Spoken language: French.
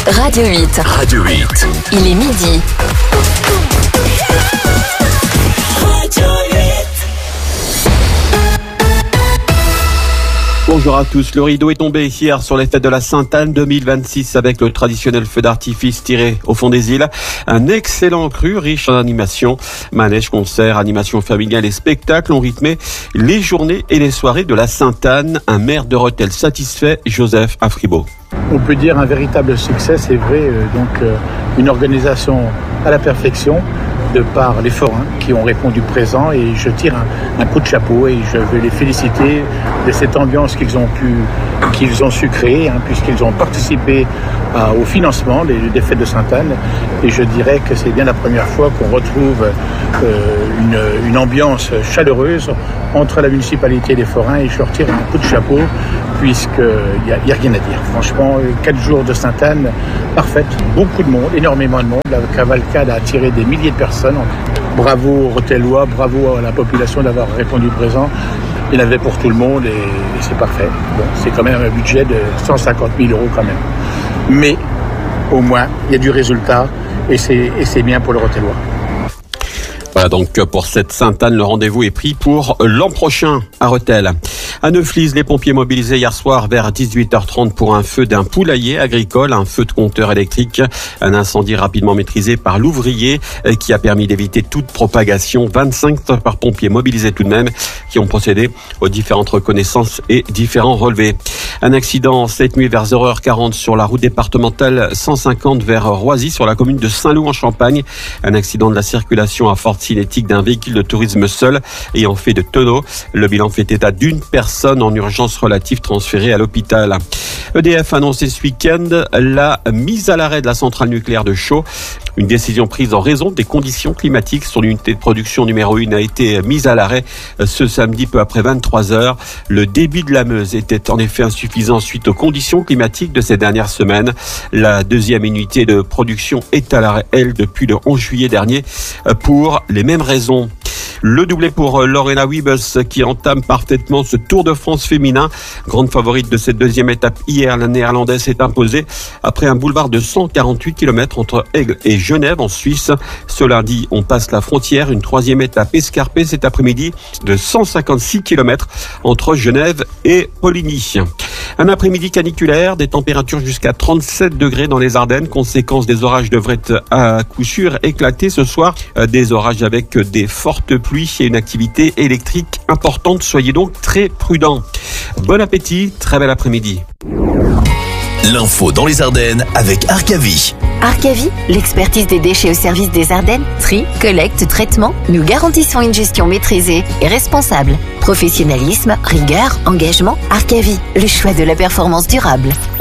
Radio 8. Radio 8. Il est midi. Radio 8. Bonjour à tous. Le rideau est tombé hier sur les fêtes de la Sainte-Anne 2026 avec le traditionnel feu d'artifice tiré au fond des îles. Un excellent cru riche en animation. Manège, concerts, animations familiales et spectacles ont rythmé les journées et les soirées de la Sainte-Anne. Un maire de Rethel satisfait, Joseph Afribault. On peut dire un véritable succès, c'est vrai. Une organisation à la perfection de par les forains qui ont répondu présent, et je tire un coup de chapeau et je veux les féliciter de cette ambiance qu'ils ont su créer, puisqu'ils ont participé au financement des fêtes de Sainte-Anne, et je dirais que c'est bien la première fois qu'on retrouve une ambiance chaleureuse entre la municipalité et les forains, et je leur tire un coup de chapeau puisqu'il n'y a rien à dire. Franchement, 4 jours de Sainte-Anne, parfaite, beaucoup de monde, énormément de monde. La cavalcade a attiré des milliers de personnes. Bravo aux Rethellois, bravo à la population d'avoir répondu présent. Il y en avait pour tout le monde et c'est parfait. Bon, c'est quand même un budget de 150 000 € quand même. Mais au moins, il y a du résultat et c'est bien pour le Rethellois. Voilà donc pour cette Sainte-Anne, le rendez-vous est pris pour l'an prochain à Rethel. À Neuflis, les pompiers mobilisés hier soir vers 18h30 pour un feu d'un poulailler agricole, un feu de compteur électrique. Un incendie rapidement maîtrisé par l'ouvrier qui a permis d'éviter toute propagation. 25 pompiers mobilisés tout de même qui ont procédé aux différentes reconnaissances et différents relevés. Un accident cette nuit vers 0h40 sur la route départementale 150 vers Roisy sur la commune de Saint-Loup en Champagne. Un accident de la circulation à forte cinétique d'un véhicule de tourisme seul ayant fait de tonneau. Le bilan fait état d'une personne en urgence relative transférée à l'hôpital. EDF a annoncé ce week-end la mise à l'arrêt de la centrale nucléaire de Chaux. Une décision prise en raison des conditions climatiques sur l'unité de production numéro 1 a été mise à l'arrêt ce samedi peu après 23h. Le débit de la Meuse était en effet insuffisant suite aux conditions climatiques de ces dernières semaines. La deuxième unité de production est à l'arrêt, elle, depuis le 11 juillet dernier pour les mêmes raisons. Le doublé pour Lorena Wiebes qui entame parfaitement ce Tour de France féminin. Grande favorite de cette deuxième étape hier, la néerlandaise s'est imposée après un boulevard de 148 km entre Aigle et Genève en Suisse. Ce lundi, on passe la frontière. Une troisième étape escarpée cet après-midi de 156 km entre Genève et Poligny. Un après-midi caniculaire, des températures jusqu'à 37 degrés dans les Ardennes. Conséquence des orages devraient à coup sûr éclater ce soir. Des orages avec des fortes pluies et une activité électrique importante. Soyez donc très prudents. Bon appétit, très bel après-midi. L'info dans les Ardennes avec Arcavi. Arcavi, l'expertise des déchets au service des Ardennes. Tri, collecte, traitement. Nous garantissons une gestion maîtrisée et responsable. Professionnalisme, rigueur, engagement. Arcavi, le choix de la performance durable.